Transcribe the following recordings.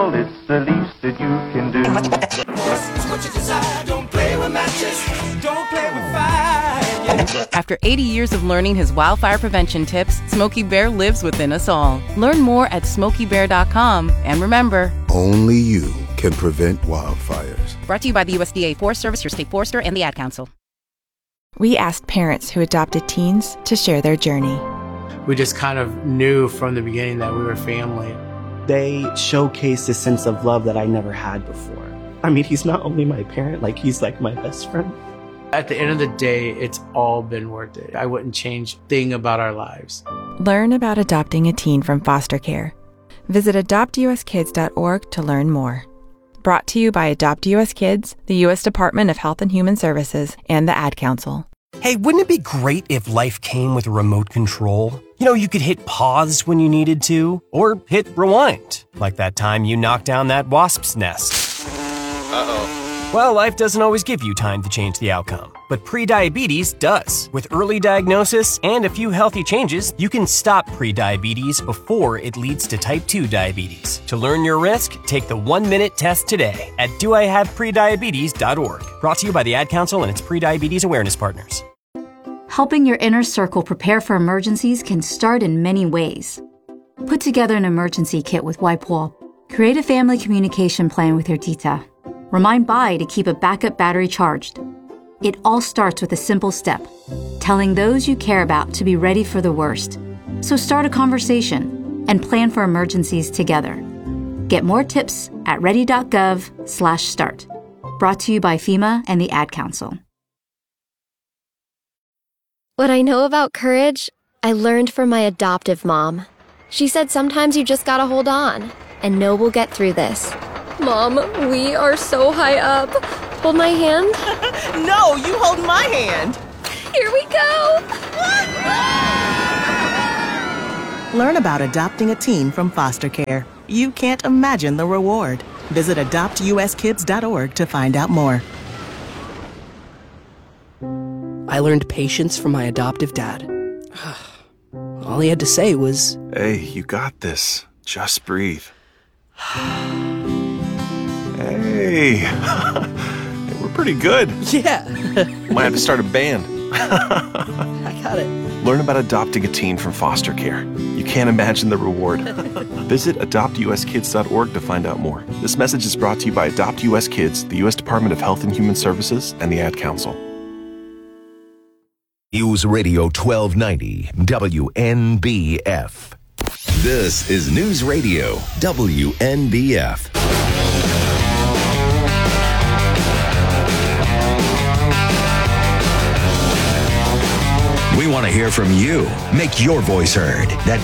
well, it's the least that you can do. What you desire, don't play with matches, don't play with fire. After 80 years of learning his wildfire prevention tips, Smokey Bear lives within us all. Learn more at SmokeyBear.com. And remember, only you can prevent wildfires. Brought to you by the USDA Forest Service, your state forester, and the Ad Council. We asked parents who adopted teens to share their journey. We just kind of knew from the beginning that we were family. They showcased a sense of love that I never had before. I mean, he's not only my parent, like he's like my best friend. At the end of the day, it's all been worth it. I wouldn't change a thing about our lives. Learn about adopting a teen from foster care. Visit adoptuskids.org to learn more. Brought to you by Adopt US Kids, the U.S. Department of Health and Human Services, and the Ad Council. Hey, wouldn't it be great if life came with a remote control? You know, you could hit pause when you needed to, or hit rewind, like that time you knocked down that wasp's nest. Uh-oh. Well, life doesn't always give you time to change the outcome, but prediabetes does. With early diagnosis and a few healthy changes, you can stop prediabetes before it leads to type 2 diabetes. To learn your risk, take the 1-minute test today at doihaveprediabetes.org. Brought to you by the Ad Council and its prediabetes awareness partners. Helping your inner circle prepare for emergencies can start in many ways. Put together an emergency kit with Wipewall. Create a family communication plan with your tita. Remind Bai to keep a backup battery charged. It all starts with a simple step, telling those you care about to be ready for the worst. So start a conversation and plan for emergencies together. Get more tips at ready.gov/start. Brought to you by FEMA and the Ad Council. What I know about courage, I learned from my adoptive mom. She said sometimes you just gotta hold on and know we'll get through this. Mom, we are so high up. Hold my hand. No, you hold my hand. Here we go. Learn about adopting a teen from foster care. You can't imagine the reward. Visit adoptuskids.org to find out more. I learned patience from my adoptive dad. All he had to say was, "Hey, you got this. Just breathe." Hey, we're pretty good. Yeah. Might have to start a band. I got it. Learn about adopting a teen from foster care. You can't imagine the reward. Visit adoptuskids.org to find out more. This message is brought to you by Adopt US Kids, the U.S. Department of Health and Human Services, and the Ad Council. News Radio 1290, WNBF. This is News Radio, WNBF. We want to hear from you. Make your voice heard. That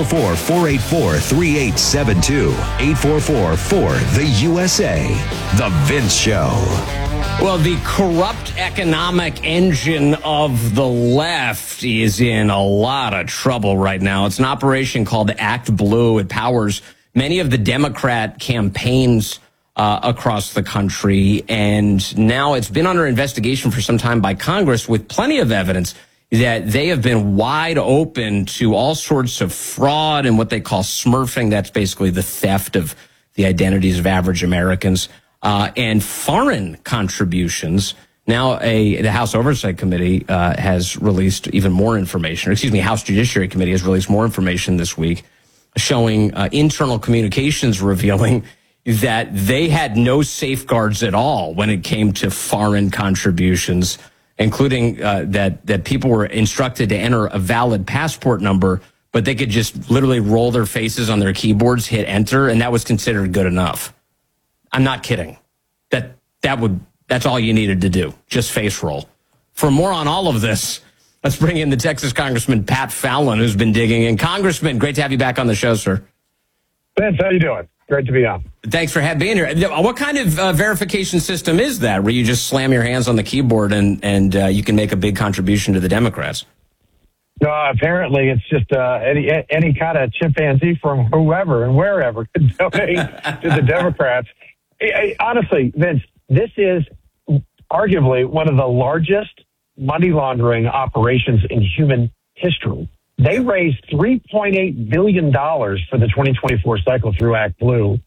844-484-3872. 844-4-THE-USA. The Vince Show. Well, the corrupt economic engine of the left is in a lot of trouble right now. It's an operation called Act Blue. It powers many of the Democrat campaigns across the country. And now it's been under investigation for some time by Congress with plenty of evidence that they have been wide open to all sorts of fraud and what they call smurfing. That's basically the theft of the identities of average Americans, and foreign contributions. Now, the House Oversight Committee has released even more information. House Judiciary Committee has released more information this week showing internal communications revealing that they had no safeguards at all when it came to foreign contributions, including that people were instructed to enter a valid passport number, but they could just literally roll their faces on their keyboards, hit enter, and that was considered good enough. I'm not kidding. That's all you needed to do. Just face roll. For more on all of this, let's bring in the Texas Congressman Pat Fallon, who's been digging in. Congressman, great to have you back on the show, sir. Vince, how you doing? Great to be on. Thanks for being here. What kind of verification system is that, where you just slam your hands on the keyboard and you can make a big contribution to the Democrats? No, apparently it's just any kind of chimpanzee from whoever and wherever could donate to the Democrats. Honestly, Vince, this is arguably one of the largest money laundering operations in human history. They raised $3.8 billion for the 2024 cycle through Act Blue.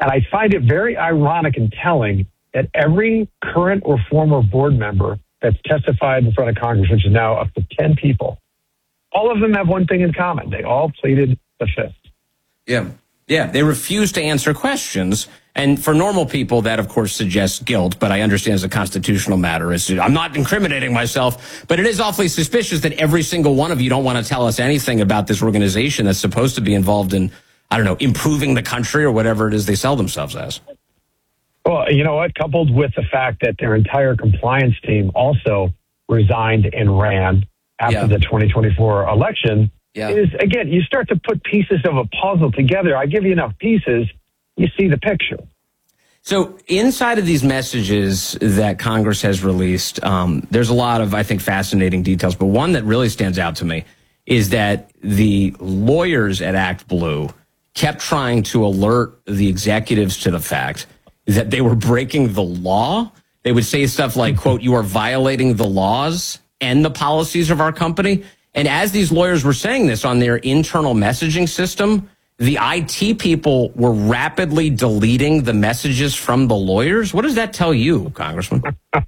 And I find it very ironic and telling that every current or former board member that's testified in front of Congress, which is now up to 10 people, all of them have one thing in common. They all pleaded the fifth. Yeah. Yeah. They refuse to answer questions. And for normal people, that, of course, suggests guilt. But I understand as a constitutional matter, I'm not incriminating myself. But it is awfully suspicious that every single one of you don't want to tell us anything about this organization that's supposed to be involved in, I don't know, improving the country or whatever it is they sell themselves as. Well, you know what? Coupled with the fact that their entire compliance team also resigned and ran after the 2024 election is, again, you start to put pieces of a puzzle together. I give you enough pieces, you see the picture. So inside of these messages that Congress has released, there's a lot of, I think, fascinating details. But one that really stands out to me is that the lawyers at Act Blue kept trying to alert the executives to the fact that they were breaking the law. They would say stuff like, quote, "You are violating the laws and the policies of our company." And as these lawyers were saying this on their internal messaging system, the IT people were rapidly deleting the messages from the lawyers. What does that tell you, Congressman?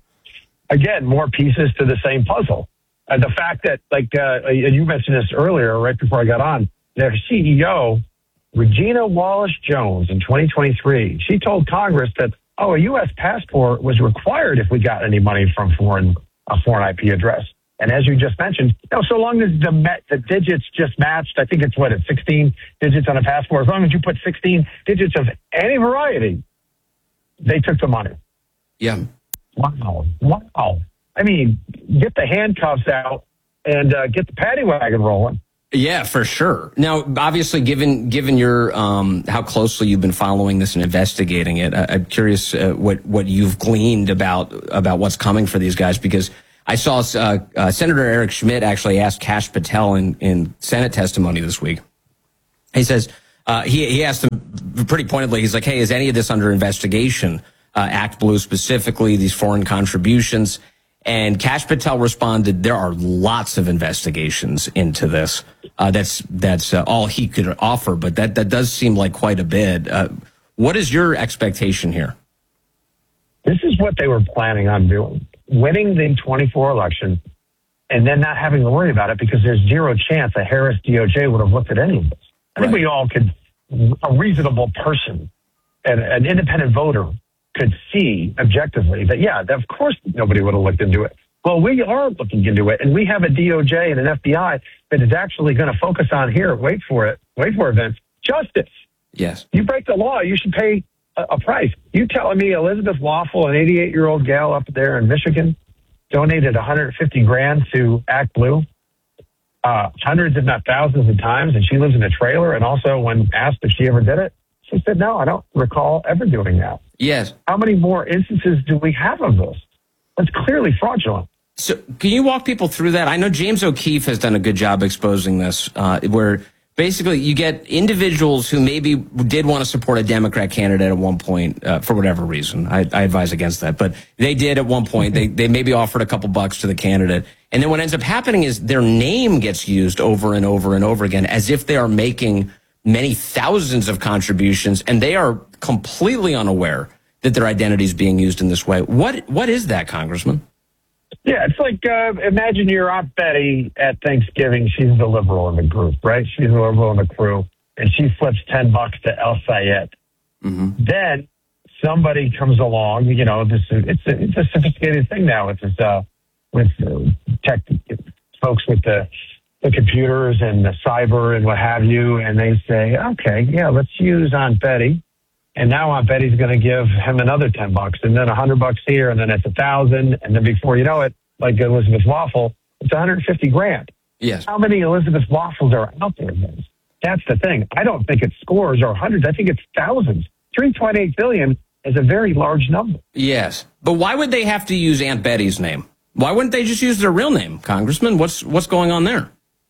Again, more pieces to the same puzzle. The fact that, like you mentioned this earlier, right before I got on, their CEO, Regina Wallace-Jones, in 2023, she told Congress that, a U.S. passport was required if we got any money from a foreign IP address. And as you just mentioned, so long as the digits just matched, I think it's 16 digits on a passport. As long as you put 16 digits of any variety, they took the money. Yeah. Wow. I mean, get the handcuffs out and get the paddy wagon rolling. Yeah, for sure. Now, obviously, given your how closely you've been following this and investigating it, I'm curious what you've gleaned about what's coming for these guys, because I saw Senator Eric Schmidt actually asked Kash Patel in Senate testimony this week. He says he asked him pretty pointedly. He's like, "Hey, is any of this under investigation? Act Blue specifically, these foreign contributions?" And Kash Patel responded, "There are lots of investigations into this. That's all he could offer, but that does seem like quite a bit." What is your expectation here? This is what they were planning on doing: winning the 24 election and then not having to worry about it, because there's zero chance a Harris DOJ would have looked at any of this. I think we all could, a reasonable person and an independent voter could see objectively that, of course nobody would have looked into it. Well, we are looking into it, and we have a DOJ and an FBI that is actually going to focus on here. Wait for it, Vince. Justice. Yes. You break the law, you should pay a price. You telling me Elizabeth Waffle, an 88-year-old gal up there in Michigan, donated $150,000 to Act Blue, hundreds if not thousands of times, and she lives in a trailer, and also when asked if she ever did it, she said, "No, I don't recall ever doing that." Yes. How many more instances do we have of this? That's clearly fraudulent. So can you walk people through that? I know James O'Keefe has done a good job exposing this, where basically you get individuals who maybe did want to support a Democrat candidate at one point for whatever reason. I advise against that. But they did at one point. They maybe offered a couple bucks to the candidate. And then what ends up happening is their name gets used over and over and over again as if they are making many thousands of contributions, and they are completely unaware that their identity is being used in this way. What is that, Congressman? Yeah, it's like, imagine your Aunt Betty at Thanksgiving. She's the liberal in the group, right? She's the liberal in the crew, and she flips $10 to El Sayed. Mm-hmm. Then somebody comes along, it's a sophisticated thing now. It's with tech folks with the computers and the cyber and what have you, and they say, "Okay, let's use Aunt Betty." And now Aunt Betty's going to give him another $10, and then $100 here, and then it's $1,000, and then before you know it, like Elizabeth Waffle, it's $150,000. Yes. How many Elizabeth Waffles are out there? That's the thing. I don't think it's scores or hundreds. I think it's thousands. 3.8 billion is a very large number. Yes, but why would they have to use Aunt Betty's name? Why wouldn't they just use their real name, Congressman? What's going on there?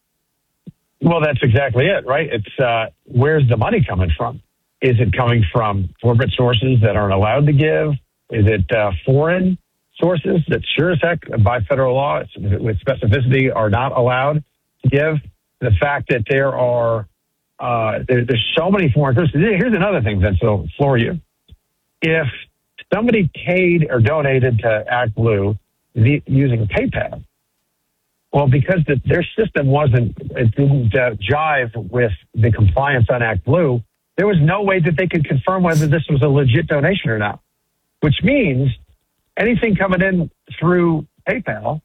Well, that's exactly it, right? It's where's the money coming from? Is it coming from corporate sources that aren't allowed to give? Is it foreign sources that sure as heck by federal law with specificity are not allowed to give? The fact that there are there's so many foreign sources. Here's another thing that's will floor you. If somebody paid or donated to ActBlue using PayPal, well, because their system didn't jive with the compliance on ActBlue, there was no way that they could confirm whether this was a legit donation or not, which means anything coming in through PayPal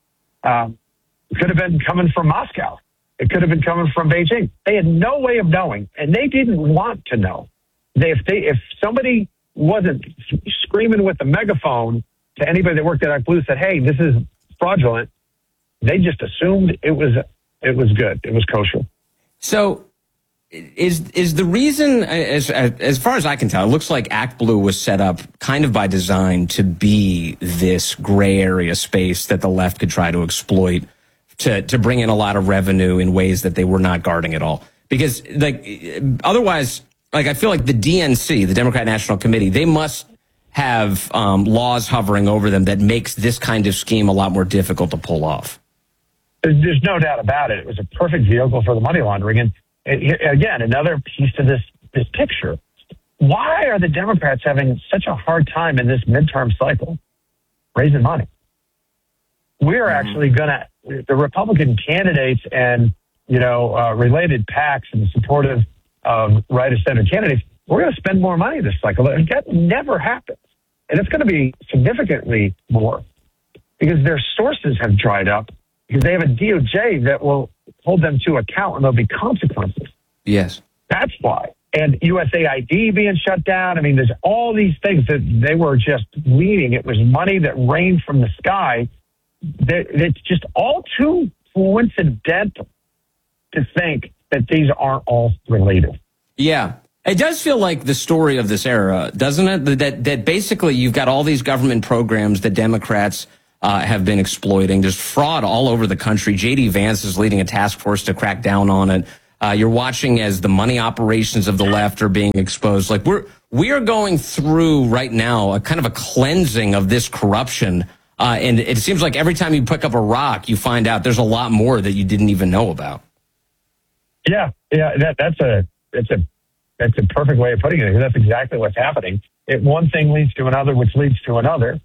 could have been coming from Moscow. It could have been coming from Beijing. They had no way of knowing, and they didn't want to know. If somebody wasn't screaming with a megaphone to anybody that worked at ActBlue, said, "Hey, this is fraudulent," they just assumed it was good. It was kosher. So is the reason, as far as I can tell, it looks like ActBlue was set up kind of by design to be this gray area space that the left could try to exploit to bring in a lot of revenue in ways that they were not guarding at all. Because otherwise, I feel like the DNC, the Democrat National Committee, they must have laws hovering over them that makes this kind of scheme a lot more difficult to pull off. There's no doubt about it. It was a perfect vehicle for the money laundering. And again, another piece to this picture. Why are the Democrats having such a hard time in this midterm cycle raising money? We're actually the Republican candidates and, related PACs and supportive of right of center candidates, we're going to spend more money this cycle. That never happens. And it's going to be significantly more because their sources have dried up because they have a DOJ that will hold them to account and there'll be consequences. Yes. That's why. And USAID being shut down. I mean, there's all these things that they were just leading. It was money that rained from the sky. It's just all too coincidental to think that these aren't all related. Yeah. It does feel like the story of this era, doesn't it? That basically you've got all these government programs that Democrats have been exploiting. There's fraud all over the country. J.D. Vance is leading a task force to crack down on it. You're watching as the money operations of the left are being exposed. We are going through right now a kind of a cleansing of this corruption. And it seems like every time you pick up a rock, you find out there's a lot more that you didn't even know about. Yeah. That's a perfect way of putting it. That's exactly what's happening. One thing leads to another, which leads to another.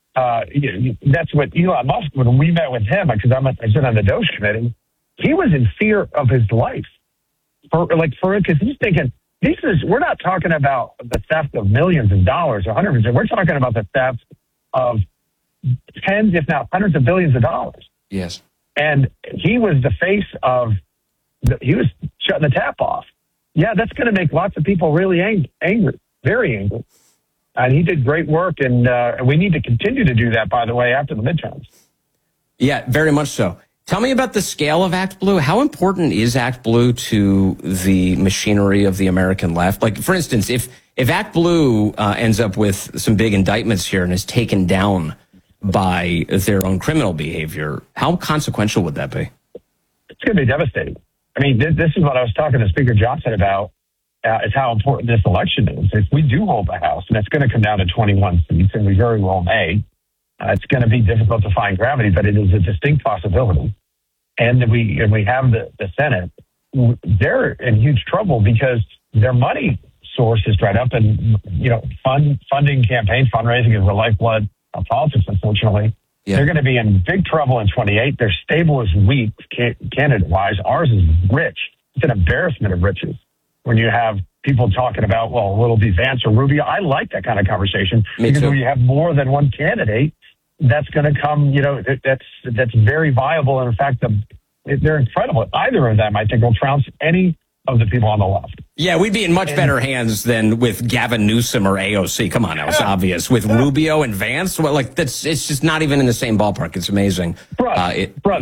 That's what Elon Musk, when we met with him, because I sit on the Doge committee, he was in fear of his life. Because he's thinking, we're not talking about the theft of millions of dollars or hundreds. We're talking about the theft of tens, if not hundreds of billions of dollars. Yes. And he was the face of, he was shutting the tap off. Yeah, that's going to make lots of people really angry, very angry. And he did great work, and we need to continue to do that, by the way, after the midterms. Yeah, very much so. Tell me about the scale of ActBlue. How important is ActBlue to the machinery of the American left? Like, for instance, if ActBlue ends up with some big indictments here and is taken down by their own criminal behavior, how consequential would that be? It's going to be devastating. I mean, this is what I was talking to Speaker Johnson about, is how important this election is. If we do hold the House, and it's going to come down to 21 seats, and we very well may, it's going to be difficult to find gravity, but it is a distinct possibility. And we have the Senate. They're in huge trouble because their money source is dried up, and funding campaign fundraising is the lifeblood of politics. Unfortunately, they're going to be in big trouble in 28. Their stable is weak, candidate-wise. Ours is rich. It's an embarrassment of riches when you have people talking about, well, will it be Vance or Rubio? I like that kind of conversation because when you have more than one candidate, that's going to come, that's very viable. And in fact, they're incredible. Either of them, I think, will trounce any of the people on the left. Yeah, we'd be in much better hands than with Gavin Newsom or AOC. Come on, now, it's obvious. With Rubio and Vance, it's just not even in the same ballpark. It's amazing. Brother, what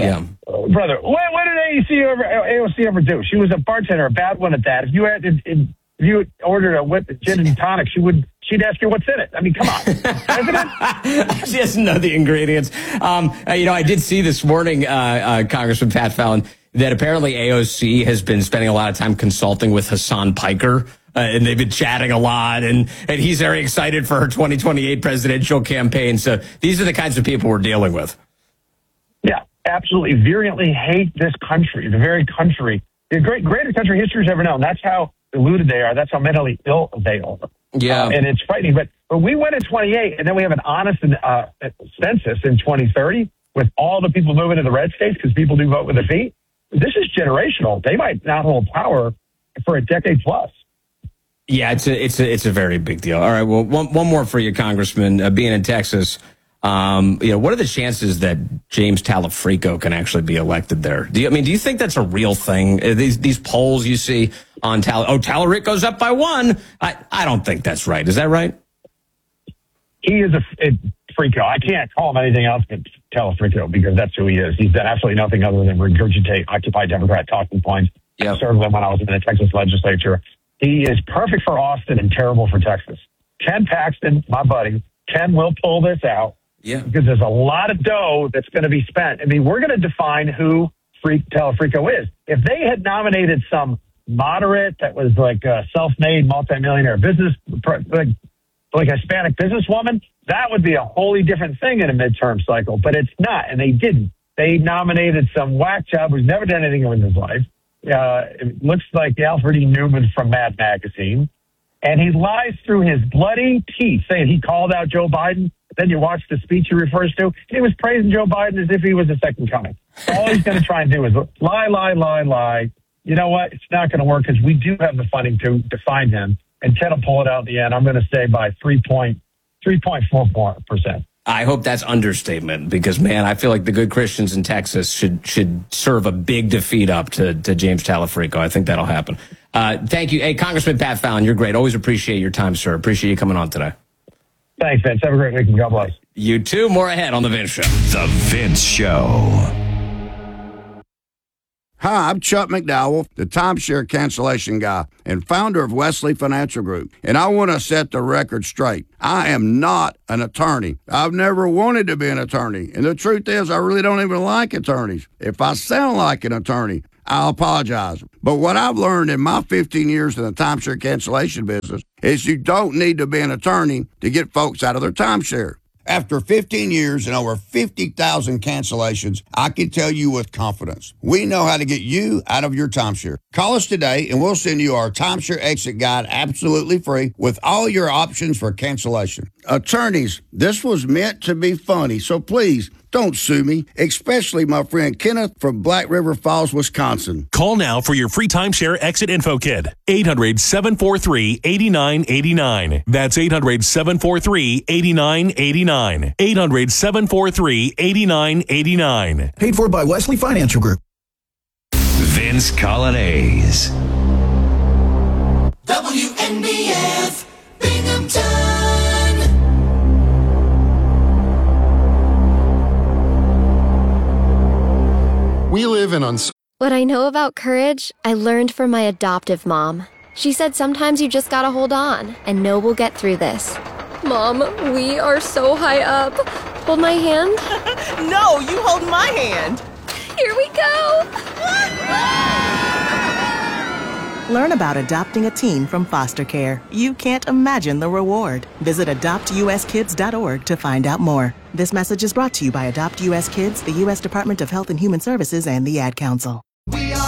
did AOC ever do? She was a bartender, a bad one at that. If you ordered a gin and tonic, she'd ask you what's in it. I mean, come on. She doesn't know the ingredients. I did see this morning, Congressman Pat Fallon, that apparently AOC has been spending a lot of time consulting with Hassan Piker, and they've been chatting a lot, and he's very excited for her 2028 presidential campaign. So these are the kinds of people we're dealing with. Yeah, absolutely. Virulently hate this country, the very country. the greatest country history's ever known. That's how deluded they are. That's how mentally ill they are. Yeah. And it's frightening. But we went in 28, and then we have an honest census in 2030 with all the people moving to the red states because people do vote with their feet. This is generational. They might not hold power for a decade plus. Yeah, it's a very big deal. All right, well, one more for you, Congressman. Being in Texas, what are the chances that James Talafrico can actually be elected there? Do you think that's a real thing? These polls you see on Talarico's up by 1. I don't think that's right. Is that right? He is a Frico. I can't call him anything else but Talafrico because that's who he is. He's done absolutely nothing other than regurgitate Occupy Democrat talking points. I served them when I was in the Texas legislature. He is perfect for Austin and terrible for Texas. Ken Paxton, my buddy, Ken will pull this out. Yeah. Because there's a lot of dough that's going to be spent. I mean, we're going to define who Talafrico is. If they had nominated some moderate that was like a self-made multimillionaire business, like a Hispanic businesswoman, that would be a wholly different thing in a midterm cycle. But it's not, and they didn't. They nominated some whack job who's never done anything in his life. It looks like Alfred E. Newman from Mad Magazine. And he lies through his bloody teeth, saying he called out Joe Biden. Then you watch the speech he refers to. He was praising Joe Biden as if he was a second coming. All he's going to try and do is lie. You know what? It's not going to work because we do have the funding to define him. And Ken will pull it out in the end. I'm going to say by 3.4%. I hope that's understatement because, man, I feel like the good Christians in Texas should serve a big defeat up to James Talafrico. I think that'll happen. Thank you. Hey, Congressman Pat Fallon, you're great. Always appreciate your time, sir. Appreciate you coming on today. Thanks, Vince. Have a great weekend. God bless. You too. More ahead on The Vince Show. The Vince Show. Hi, I'm Chuck McDowell, the timeshare cancellation guy and founder of Wesley Financial Group. And I want to set the record straight. I am not an attorney. I've never wanted to be an attorney. And the truth is, I really don't even like attorneys. If I sound like an attorney, I'll apologize. But what I've learned in my 15 years in the timeshare cancellation business is you don't need to be an attorney to get folks out of their timeshare. After 15 years and over 50,000 cancellations, I can tell you with confidence, we know how to get you out of your timeshare. Call us today and we'll send you our timeshare exit guide absolutely free with all your options for cancellation. Attorneys, this was meant to be funny, so please don't sue me, especially my friend Kenneth from Black River Falls, Wisconsin. Call now for your free timeshare exit info kit. 800-743-8989. That's 800-743-8989. 800-743-8989. Paid for by Wesley Financial Group. Vince Colonnese. WNBF Binghamton. We live in What I know about courage, I learned from my adoptive mom. She said sometimes you just gotta hold on and know we'll get through this. Mom, we are so high up. Hold my hand. No, you hold my hand. Here we go. Learn about adopting a teen from foster care. You can't imagine the reward. Visit adoptuskids.org to find out more. This message is brought to you by Adopt U.S. Kids, the U.S. Department of Health and Human Services, and the Ad Council.